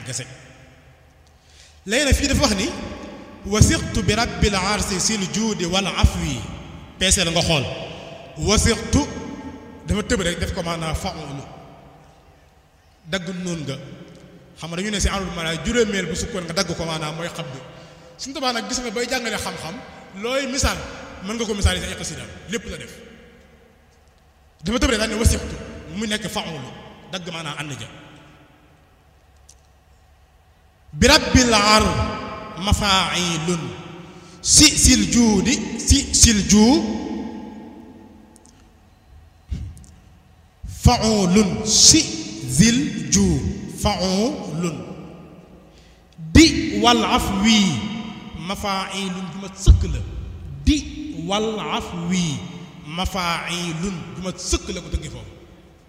kese léegi nag fii dafa wax ni wasiqtu bi rabbil arsi sil juudi wal afwi peese la nga xool wasiqtu dafa tëb rek def ko maanaam fa'ulu dagg noonu nga xam nga dañu ne si arul maanaam juróomeel bu sukkoon nga dagg ko maanaam mooy xabdu suñu Tuubaa nag gis nga bay jàngale xam-xam looy misaal mën nga ko misaal yi sa xasida lépp la def dafa tëb rek daal ne wasiqtu mu nekk fa'ulu dagg maanaam ànd ja bi rabbil ar mafaa'ilun sil juudi sil juu fa'ulun zil juu fa'ulun di wal afwi mafaa'ilun du ma sëkk la di wal afwi mafaa'ilun du ma sëkk la ko tëggi foofu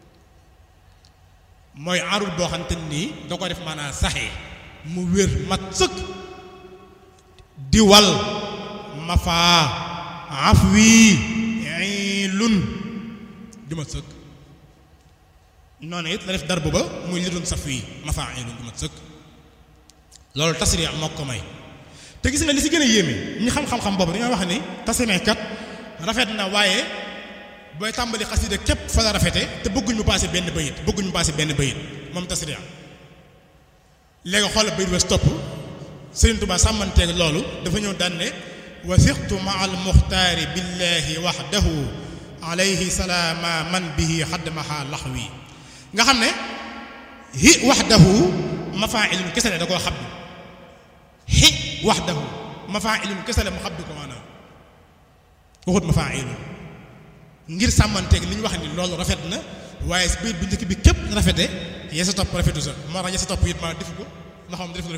mooy arul boo xamante nii da ko def maanaam saxee mu wér mat sëkk di wal mafaa afwi ilun du ma sëkk noonu it la def darbu ba muy li doon saf wi mafaa ilun du ma sëkk loolu tasri moo ko may te gis nga li si gën a yéeme ñi xam-xam boobu dañoo wax ni tasri kat rafet na waaye booy tàmbali xasida képp fa la rafete te bëgguñ mu passé benn bayit moom tasri léegi xoolal bayit wes topp Sëriñ Tuubaa sàmmanteeg loolu dafa ñëw daan ne wasiqtu ma al muxtaari billahi waxdahu alayhi salaama man bihi xaddamaha laxwi nga xam ne hi waxdahu mafaa'ilun kese la da koo xabdu hi waxdahu mafaa'ilun kese la mu xabdu ko maanaam waxut mafaa'ilun ngir sàmmanteeg li ñu wax ni loolu rafet na waaye si bayit bu njëkk bi képp rafete yee sa topp rafetu sa moo tax yee sa topp it ma defu ko nga xam def lu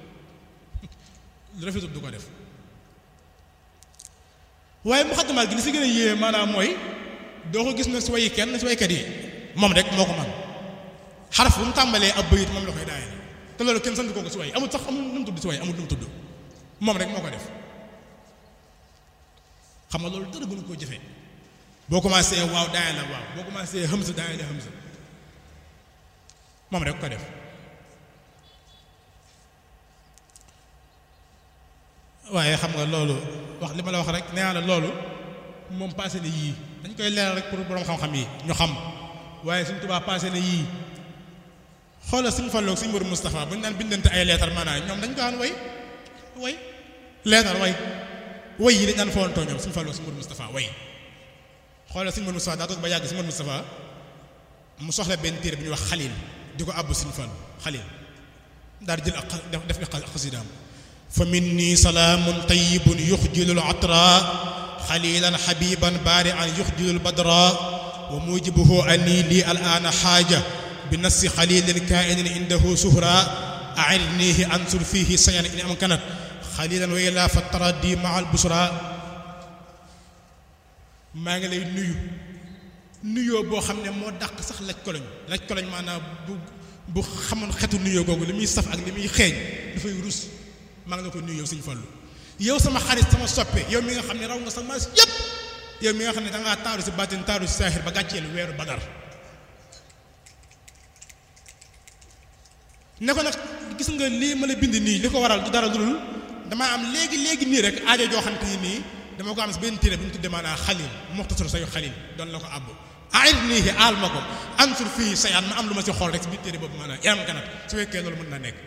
rafetut du ko def waaye muxaddimaat gi li si gën a yéeme maanaam mooy doo ko gis na si wayi kenn si waykat yi moom rek moo ko man xaraf bu mu tàmbalee ab bayit moom la koy daayee te loolu kenn sant ko si way amul sax amul nu mu tudd si way amul nu mu tudd moom rek moo ko def xam nga loolu dara gënu koo jëfee boo commencé waaw daayee la waaw boo commencé hamza daayee la hamza moom rek ko def waaye xam nga loolu wax li ma la wax rek nee naa la loolu moom passé na yii dañ koy leeral rek pour borom xam-xam yi ñu xam waaye Sëriñ Tuubaa passé na yii xoolal Sëriñ Fallu ak Sëriñ Moodu Moustapha bu ñu daan bindante ay leetar maanaam ñoom dañ ko daan way leetar way yi dañ daan foontoo ñoom Sëriñ Fallu ak Sëriñ Moodu Moustapha way xoolal Sëriñ Moodu Moustapha daa toog ba yàgg Sëriñ Moodu Moustapha mu soxla benn téere bi ñuy wax xalil di ko àbb Sëriñ Fallu xalil daal di jël ak def xasidaam fa minni salaamun tayyibun yuxjilul atra xalilan xabiban baari'an yuxjilul badra wa mujibuhu anni lii al aana xaaja bi nassi xalilin kaa'inin indahu suhra a'irnihi ansur fihi sayan in amkanat xalilan wa ilaa fa taraddi ma'al busra maa ngi lay nuyoo boo xam ne moo dàq sax laj koloñ maanaam bu xamoon xetu nuyoo googu li muy saf ak li muy xeeñ dafay rus maa ngi la ko nuyu yow Sëriñ Fallu yow sama xarit sama soppe yow mi nga xam ne raw nga sa maas yépp yow mi nga xam ne dangaa taaru si baatin taaru si saaxir ba gàcceel weeru Badar ne ko nag gis nga lii ma la bind nii li ko waral du dara dul damaa am léegi nii rek aajo joo xam te nii dama ko am si benn téere bu ñu tuddee maanaam xalil muxtasar sayu xalil doon la ko àbb aayit nii aal ma ko ansur fii sayaan ma am lu ma si xool rek si biir téere boobu maanaam yaram kanat su fekkee loolu mën na nekk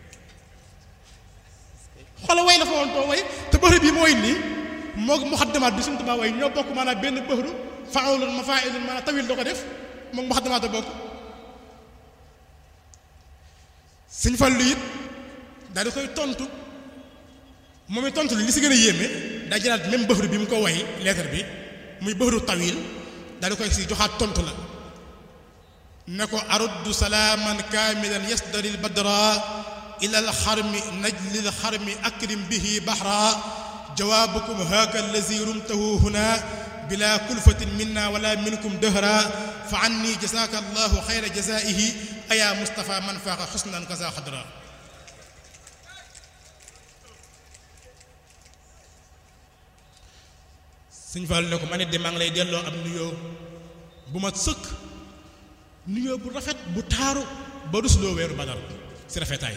xoolal way la fa woon too way te bëxru bi mooy nii moo muxaddamaat bi Sëriñ Tuubaa way ñoo bokk maanaam benn bëxru fa'ulun mafaa'ilun maanaam tawil doo ko def moom muxaddamaat a bokk Sëriñ Fallu it daal di koy tontu moom it tontu li si gën a yéeme daa jëlaat même bëxru bi mu ko way lettre bi muy bëxru tawil daal di koy si joxaat tontu la ne ko aruddu salaaman kaamilan yasdaril badra ila alxarmi najli alxarmi akrim bihi bahra jawaabukum haaka allazi rumtahu huna bila kulfatin minna wala minkum dëhra fa anni jazaaka allahu xayra jazaihi aya Mustafa man faaqa xusnan kaza xadra Sëñ Fallu ne ko ma ne de maa ngi lay delloo ab nuyoo bu ma sëkk nuyoo bu rafet bu taaru ba rusloo weeru Badar si rafetaay